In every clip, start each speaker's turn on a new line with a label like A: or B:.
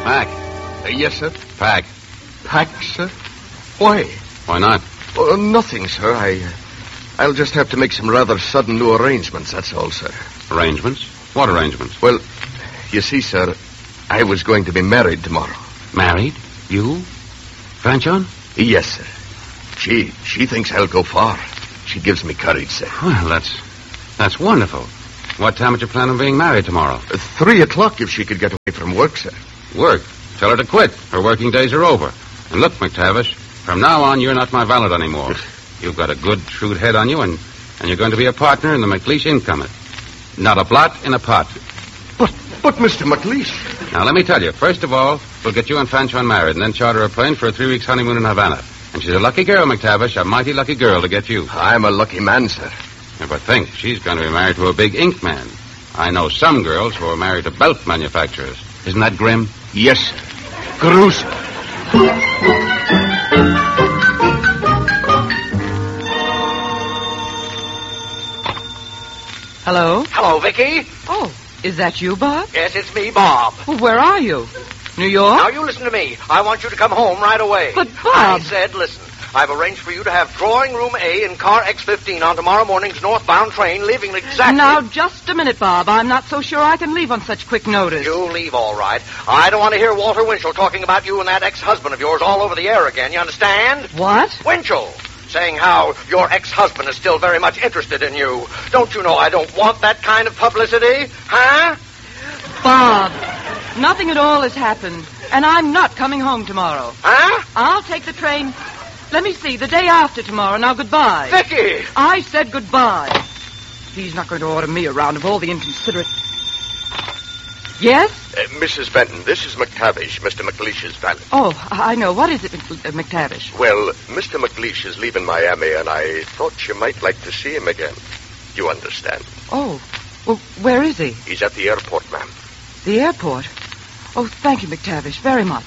A: Pack.
B: Yes, sir.
A: Pack.
B: Pack, sir? Why?
A: Why not?
B: Nothing, sir. I'll just have to make some rather sudden new arrangements, that's all, sir.
A: Arrangements? What arrangements?
B: Well, you see, sir, I was going to be married tomorrow.
A: Married? You? Franchon?
B: Yes, sir. She thinks I'll go far. She gives me courage, sir.
A: Well, that's wonderful. What time did you plan on being married tomorrow?
B: 3 o'clock if she could get away from work, sir.
A: Work? Tell her to quit. Her working days are over. And look, McTavish, from now on, you're not my valet anymore. You've got a good, shrewd head on you, and you're going to be a partner in the McLeish income. Not a blot in a pot.
B: But Mr. McLeish...
A: Now, let me tell you. First of all, we'll get you and Franchon married, and then charter a plane for a 3 weeks honeymoon in Havana. And she's a lucky girl, McTavish, a mighty lucky girl to get you.
B: I'm a lucky man, sir.
A: Yeah, but think, she's going to be married to a big ink man. I know some girls who are married to belt manufacturers. Isn't that grim?
B: Yes, sir. Gruesome.
C: Hello?
D: Hello, Vicky.
C: Oh, is that you, Bob?
D: Yes, it's me, Bob.
C: Well, where are you? New York?
D: Now, you listen to me. I want you to come home right away.
C: But, Bob...
D: I said, listen. I've arranged for you to have drawing room A in car X15 on tomorrow morning's northbound train, leaving exactly...
C: Now, just a minute, Bob. I'm not so sure I can leave on such quick notice.
D: You'll leave all right. I don't want to hear Walter Winchell talking about you and that ex-husband of yours all over the air again. You understand?
C: What?
D: Winchell. Saying how your ex-husband is still very much interested in you. Don't you know I don't want that kind of publicity? Huh?
C: Bob, nothing at all has happened. And I'm not coming home tomorrow.
D: Huh?
C: I'll take the train... Let me see, the day after tomorrow. Now, goodbye.
D: Vicky!
C: I said goodbye. He's not going to order me around of all the inconsiderate... Yes?
B: Mrs. Benton, this is McTavish, Mr. McLeish's valet.
C: Oh, I know. What is it, McTavish?
B: Well, Mr. McLeish is leaving Miami, and I thought you might like to see him again. You understand?
C: Oh, well, where is he?
B: He's at the airport, ma'am.
C: The airport? Oh, thank you, McTavish, very much.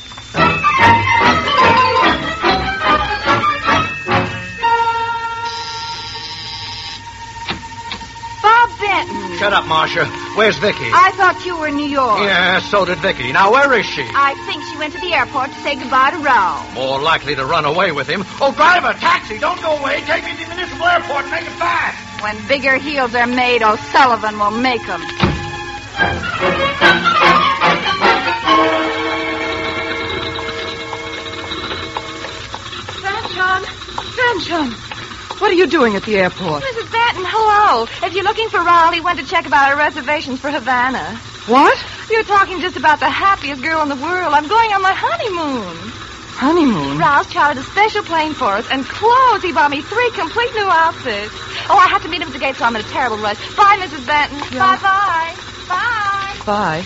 E: Shut up, Marcia. Where's Vicky?
F: I thought you were in New York.
E: Yeah, so did Vicky. Now, where is she?
F: I think she went to the airport to say goodbye to Raoul.
E: More likely to run away with him. Oh, driver, taxi, don't go away. Take me to the municipal airport and make it fast.
F: When bigger heels are made, O'Sullivan will make them.
C: Franchon, what are you doing at the airport?
F: Mrs. Benton, hello. If you're looking for Raoul, he went to check about our reservations for Havana.
C: What?
F: You're talking just about the happiest girl in the world. I'm going on my honeymoon.
C: Honeymoon?
F: Raoul's chartered a special plane for us, and clothes. He bought me 3 complete new outfits. Oh, I have to meet him at the gate, so I'm in a terrible rush. Bye, Mrs. Benton.
C: Yeah.
F: Bye-bye. Bye.
C: Bye.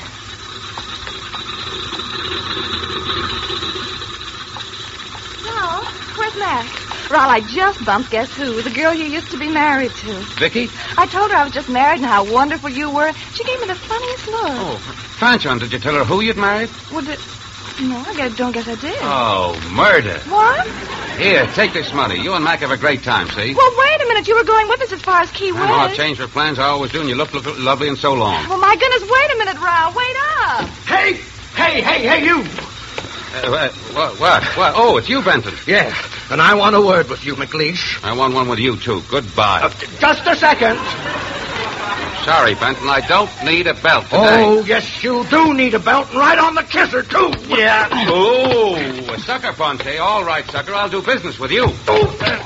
F: No, where's Max? Raoul, I just bumped, guess who? The girl you used to be married to.
A: Vicky?
F: I told her I was just married and how wonderful you were. She gave me the funniest look.
A: Oh, Franchon, did you tell her who you'd married?
F: Well, no, don't guess I did.
A: Oh, murder.
F: What?
A: Here, take this money. You and Mac have a great time, see?
F: Well, wait a minute. You were going with us as far as Key West.
A: I know I've changed for plans. I always do, and you look lovely and so long.
F: Well, my goodness, wait a minute, Raoul. Wait up.
E: Hey, you.
A: What? Oh, it's you, Benton.
E: Yeah, and I want a word with you, McLeish.
A: I want one with you, too. Goodbye.
E: Just a second.
A: Sorry, Benton. I don't need a belt today.
E: Oh, yes, you do need a belt, and right on the kisser, too.
A: Yeah. Oh, a sucker punch, eh? All right, sucker. I'll do business with you.
E: Oh.